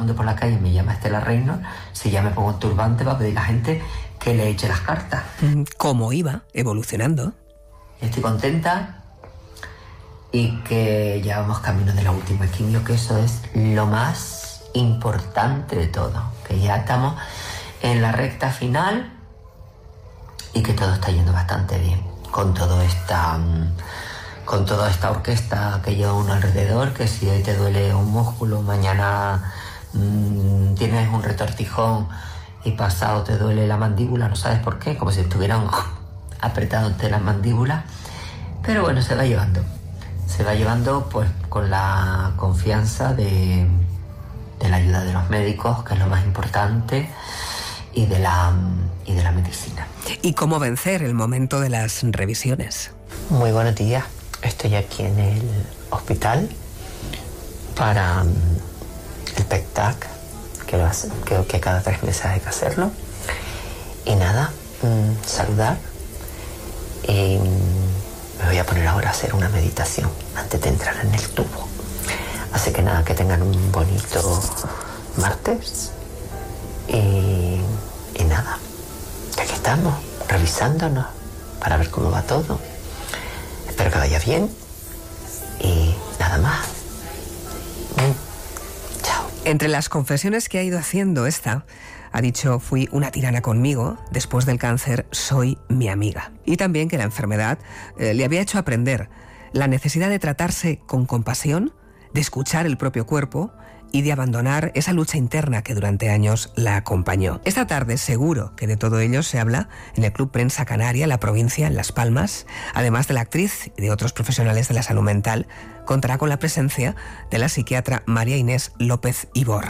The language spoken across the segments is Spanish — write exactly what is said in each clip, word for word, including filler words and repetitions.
mundo por la calle me llama Estela Reynolds, si ya me pongo un turbante para pedir a la gente que le eche las cartas. ¿Cómo iba evolucionando? Estoy contenta y que ya vamos camino de la última quimio, que eso es lo más importante de todo, que ya estamos en la recta final y que todo está yendo bastante bien con todo esta con toda esta orquesta que lleva uno alrededor, que si hoy te duele un músculo, mañana mmm, tienes un retortijón y pasado te duele la mandíbula, no sabes por qué, como si estuvieran apretándote la mandíbula, pero bueno, se va llevando se va llevando pues con la confianza de, de la ayuda de los médicos, que es lo más importante, y de la y de la medicina. ¿Y cómo vencer el momento de las revisiones? Muy buenos días. Estoy aquí en el hospital para um, el P E C-T A C, que lo hace, creo que cada tres meses hay que hacerlo. Y nada, um, saludar. Y um, me voy a poner ahora a hacer una meditación antes de entrar en el tubo. Así que nada, que tengan un bonito martes. Y, y nada, que aquí estamos, revisándonos para ver cómo va todo. Espero que vaya bien y nada más. Mm. Chao. Entre las confesiones que ha ido haciendo esta, ha dicho: fui una tirana conmigo, después del cáncer soy mi amiga. Y también que la enfermedad eh, le había hecho aprender la necesidad de tratarse con compasión, de escuchar el propio cuerpo y de abandonar esa lucha interna que durante años la acompañó. Esta tarde seguro que de todo ello se habla en el Club Prensa Canaria, la provincia, en Las Palmas. Además de la actriz y de otros profesionales de la salud mental, contará con la presencia de la psiquiatra María Inés López Ibor.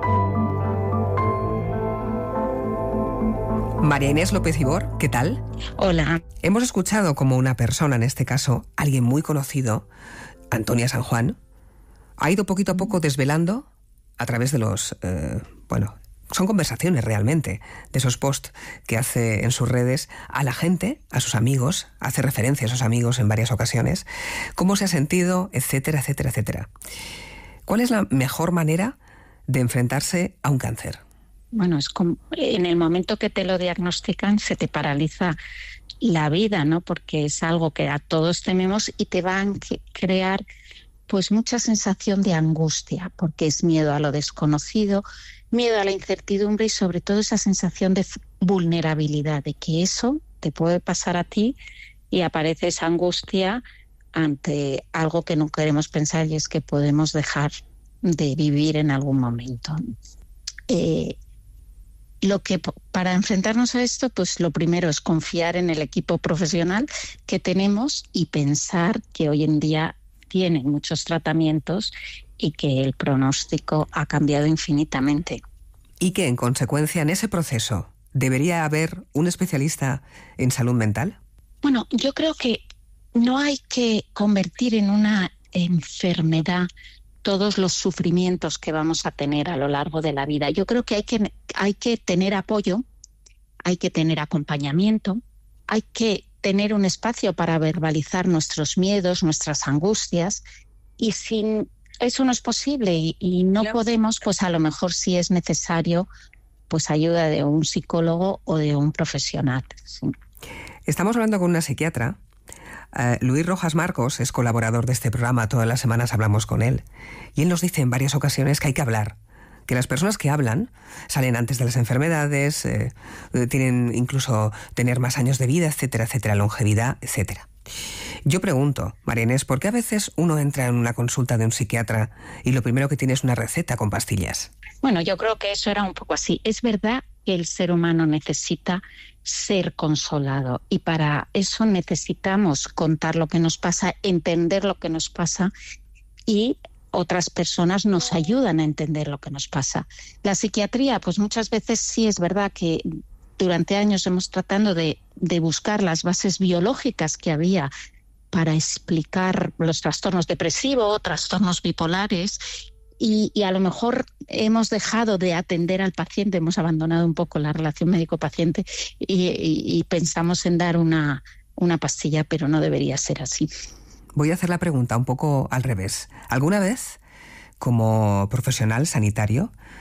María Inés López Ibor, ¿qué tal? Hola. Hemos escuchado como una persona, en este caso alguien muy conocido, Antonia San Juan, ha ido poquito a poco desvelando a través de los, eh, bueno, son conversaciones realmente, de esos posts que hace en sus redes a la gente, a sus amigos, hace referencia a sus amigos en varias ocasiones, cómo se ha sentido, etcétera, etcétera, etcétera. ¿Cuál es la mejor manera de enfrentarse a un cáncer? Bueno, es como en el momento que te lo diagnostican se te paraliza la vida, ¿no? Porque es algo que a todos tememos y te van a crear pues mucha sensación de angustia, porque es miedo a lo desconocido, miedo a la incertidumbre y sobre todo esa sensación de vulnerabilidad, de que eso te puede pasar a ti y aparece esa angustia ante algo que no queremos pensar, y es que podemos dejar de vivir en algún momento. Eh, Lo que para enfrentarnos a esto, pues lo primero es confiar en el equipo profesional que tenemos y pensar que hoy en día tienen muchos tratamientos y que el pronóstico ha cambiado infinitamente. Y que en consecuencia en ese proceso debería haber un especialista en salud mental. Bueno, yo creo que no hay que convertir en una enfermedad todos los sufrimientos que vamos a tener a lo largo de la vida. Yo creo que hay que, hay que tener apoyo, hay que tener acompañamiento, hay que tener un espacio para verbalizar nuestros miedos, nuestras angustias, y si eso no es posible y, y no claro. podemos, pues a lo mejor sí es necesario pues ayuda de un psicólogo o de un profesional. Sí. Estamos hablando con una psiquiatra. Uh, Luis Rojas Marcos es colaborador de este programa, todas las semanas hablamos con él, y él nos dice en varias ocasiones que hay que hablar, que las personas que hablan salen antes de las enfermedades, eh, tienen incluso tener más años de vida, etcétera, etcétera, longevidad, etcétera. Yo pregunto, María Inés, ¿por qué a veces uno entra en una consulta de un psiquiatra y lo primero que tiene es una receta con pastillas? Bueno, yo creo que eso era un poco así. Es verdad que el ser humano necesita ser consolado y para eso necesitamos contar lo que nos pasa, entender lo que nos pasa, y otras personas nos ayudan a entender lo que nos pasa. La psiquiatría, pues muchas veces sí es verdad que durante años hemos tratado de, de buscar las bases biológicas que había para explicar los trastornos depresivos, trastornos bipolares, y, y a lo mejor hemos dejado de atender al paciente, hemos abandonado un poco la relación médico-paciente y, y, y pensamos en dar una, una pastilla, pero no debería ser así. Voy a hacer la pregunta un poco al revés. ¿Alguna vez, como profesional sanitario,